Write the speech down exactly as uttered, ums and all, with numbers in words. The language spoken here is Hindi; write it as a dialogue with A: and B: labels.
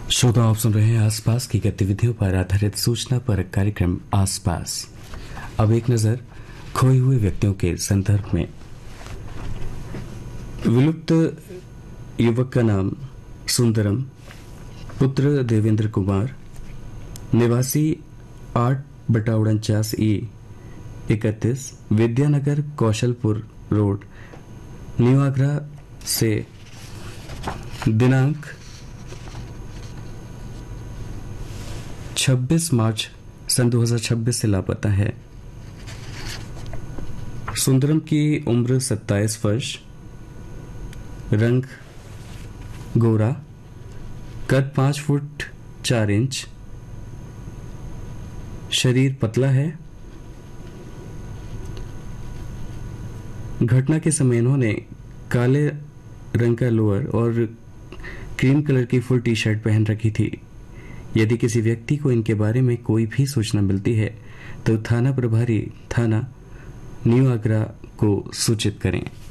A: श्रोता, आप सुन रहे हैं आसपास की गतिविधियों पर आधारित सूचना पर कार्यक्रम आसपास। अब एक नजर खोए हुए व्यक्तियों के संदर्भ में। विलुप्त युवक का नाम सुंदरम, पुत्र देवेंद्र कुमार, निवासी आठ बटा उनचास ई इकतीस विद्यानगर कौशलपुर रोड, न्यू आगरा से दिनांक छब्बीस मार्च सन दो हज़ार छब्बीस से लापता है। सुंदरम की उम्र सत्ताईस वर्ष, रंग गोरा, कद पांच फुट चार इंच, शरीर पतला है। घटना के समय इन्होंने काले रंग का लोअर और क्रीम कलर की फुल टी शर्ट पहन रखी थी। यदि किसी व्यक्ति को इनके बारे में कोई भी सूचना मिलती है तो थाना प्रभारी थाना न्यू आगरा को सूचित करें।